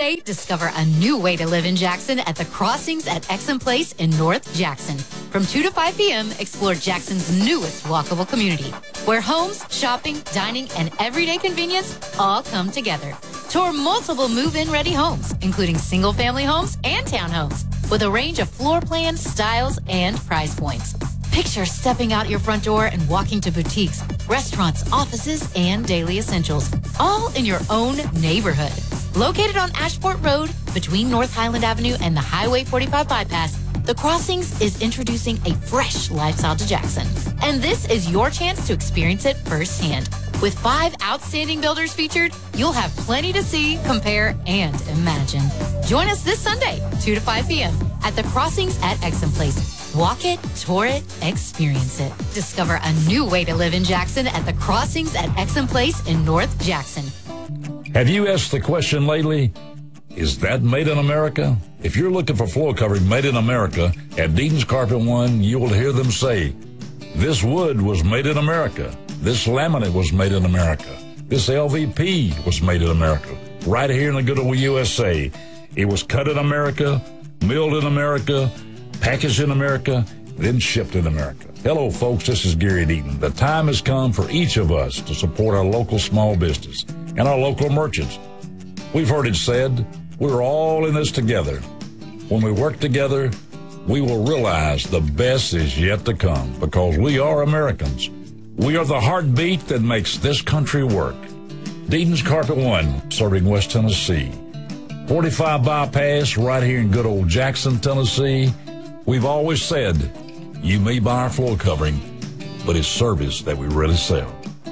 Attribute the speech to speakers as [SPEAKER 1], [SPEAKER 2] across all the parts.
[SPEAKER 1] Sunday, discover a new way to live in Jackson at the Crossings at Exum Place in North Jackson. From 2 to 5 p.m., explore Jackson's newest walkable community, where homes, shopping, dining, and everyday convenience all come together. Tour multiple move-in ready homes, including single-family homes and townhomes, with a range of floor plans, styles, and price points. Picture stepping out your front door and walking to boutiques, restaurants, offices, and daily essentials, all in your own neighborhood. Located on Ashport Road, between North Highland Avenue and the Highway 45 bypass, The Crossings is introducing a fresh lifestyle to Jackson. And this is your chance to experience it firsthand. With 5 outstanding builders featured, you'll have plenty to see, compare, and imagine. Join us this Sunday, 2 to 5 p.m. at The Crossings at Exum Place. Walk it, tour it, experience it. Discover a new way to live in Jackson at The Crossings at Exum Place in North Jackson.
[SPEAKER 2] Have you asked the question lately, is that made in America? If you're looking for floor covering made in America, at Deaton's Carpet One, you will hear them say, this wood was made in America. This laminate was made in America. This LVP was made in America. Right here in the good old USA. It was cut in America, milled in America, packaged in America, then shipped in America. Hello, folks. This is Gary Deaton. The time has come for each of us to support our local small business and our local merchants. We've heard it said, we're all in this together. When we work together, we will realize the best is yet to come because we are Americans. We are the heartbeat that makes this country work. Deaton's Carpet One, serving West Tennessee. 45 bypass right here in good old Jackson, Tennessee. We've always said, you may buy our floor covering, but it's service that we really sell.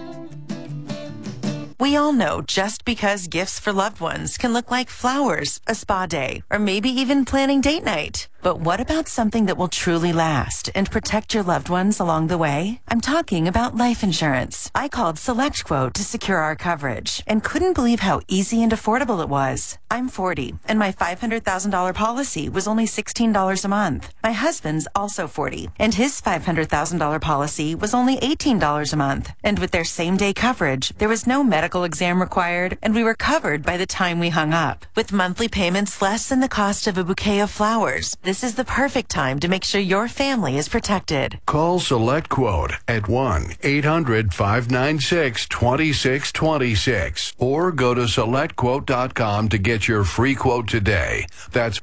[SPEAKER 3] We all know just because gifts for loved ones can look like flowers, a spa day, or maybe even planning date night. But what about something that will truly last and protect your loved ones along the way? I'm talking about life insurance. I called SelectQuote to secure our coverage and couldn't believe how easy and affordable it was. I'm 40, and my $500,000 policy was only $16 a month. My husband's also 40, and his $500,000 policy was only $18 a month. And with their same-day coverage, there was no medical exam required, and we were covered by the time we hung up. With monthly payments less than the cost of a bouquet of flowers, this is the perfect time to make sure your family is protected.
[SPEAKER 4] Call SelectQuote at 1-800-596-2626 or go to SelectQuote.com to get your free quote today. That's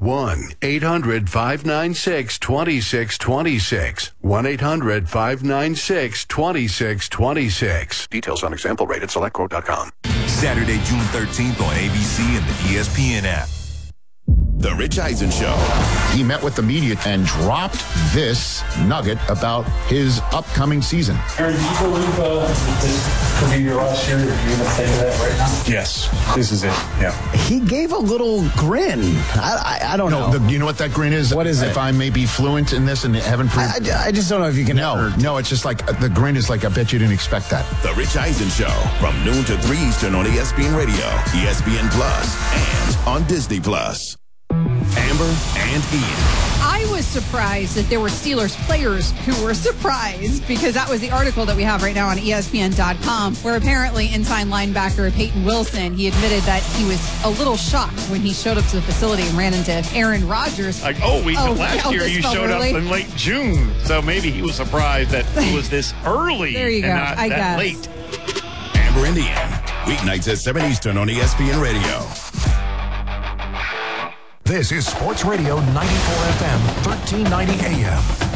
[SPEAKER 4] 1-800-596-2626. 1-800-596-2626. Details on example rate at SelectQuote.com.
[SPEAKER 5] Saturday, June 13th on ABC and the ESPN app.
[SPEAKER 6] The Rich Eisen Show.
[SPEAKER 7] He met with the media and dropped this nugget about his upcoming season.
[SPEAKER 8] Aaron, do you believe this could be your last year? Are you going to think of that right now?
[SPEAKER 9] Yes, this is it. Yeah.
[SPEAKER 10] He gave a little grin. I don't know.
[SPEAKER 7] You know what that grin is?
[SPEAKER 10] What is it?
[SPEAKER 7] If I may be fluent in this and haven't proved.
[SPEAKER 10] I just don't know if you can.
[SPEAKER 7] No, it's just like the grin is like, I bet you didn't expect that.
[SPEAKER 6] The Rich Eisen Show from noon to 3 Eastern on ESPN Radio, ESPN Plus, and on Disney Plus. Amber and Ian.
[SPEAKER 11] I was surprised that there were Steelers players who were surprised because that was the article that we have right now on ESPN.com where apparently inside linebacker Peyton Wilson, he admitted that he was a little shocked when he showed up to the facility and ran into Aaron Rodgers.
[SPEAKER 9] Like, last year you showed up in late June, so maybe he was surprised that it was this early
[SPEAKER 11] there you
[SPEAKER 9] and
[SPEAKER 11] go.
[SPEAKER 9] not
[SPEAKER 11] I
[SPEAKER 9] that
[SPEAKER 11] guess.
[SPEAKER 9] late.
[SPEAKER 6] Amber and Ian, weeknights at 7 Eastern on ESPN Radio.
[SPEAKER 12] This is Sports Radio 94 FM, 1390 AM.